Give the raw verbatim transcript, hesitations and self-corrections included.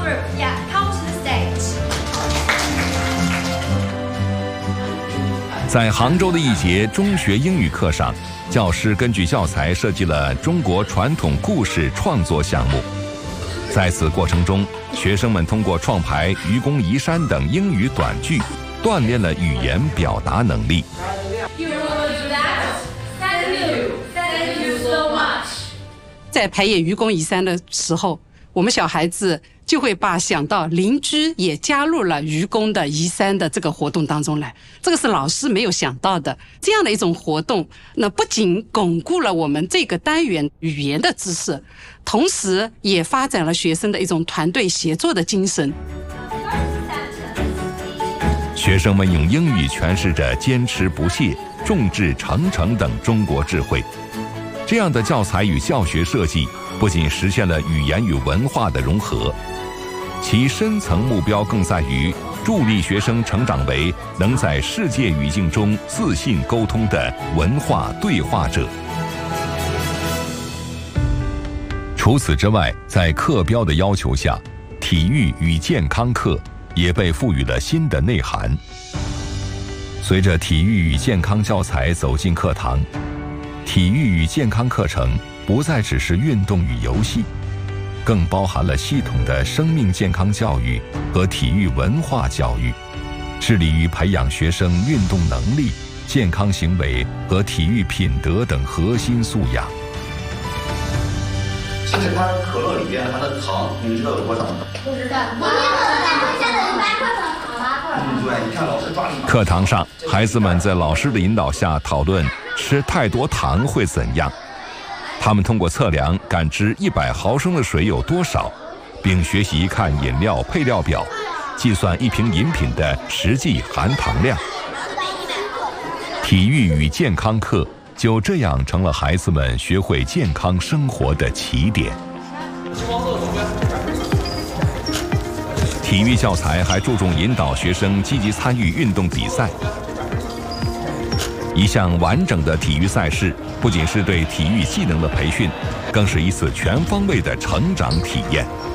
group. Yeah, come to the stage. 在杭州的一节中学英语课上，教师根据教材设计了中国传统故事创作项目。在此过程中，学生们通过创排《愚公移山》等英语短句，锻炼了语言表达能力。 在排演《愚公移山》的时候，我们小孩子就会把想到邻居也加入了愚公的移山的这个活动当中来，这个是老师没有想到的。这样的一种活动，那不仅巩固了我们这个单元语言的知识，同时也发展了学生的一种团队协作的精神。 学生们用英语诠释着坚持不懈、众志成城等中国智慧。这样的教材与教学设计不仅实现了语言与文化的融合，其深层目标更在于助力学生成长为能在世界语境中自信沟通的文化对话者。除此之外，在课标的要求下，体育与健康课也被赋予了新的内涵。随着体育与健康教材走进课堂，体育与健康课程不再只是运动与游戏，更包含了系统的生命健康教育和体育文化教育，致力于培养学生运动能力、健康行为和体育品德等核心素养。 其实它可乐里边含的糖，你们知道有多少吗？ 不知道。明天课上现在一百克糖了。 嗯，对，你看老师抓你。 课堂上，孩子们在老师的引导下讨论吃太多糖会怎样。他们通过测量感知一百毫升的水有多少，并学习看饮料配料表，计算一瓶饮品的实际含糖量。体育与健康课就这样成了孩子们学会健康生活的起点。体育教材还注重引导学生积极参与运动比赛。一项完整的体育赛事，不仅是对体育技能的培训，更是一次全方位的成长体验。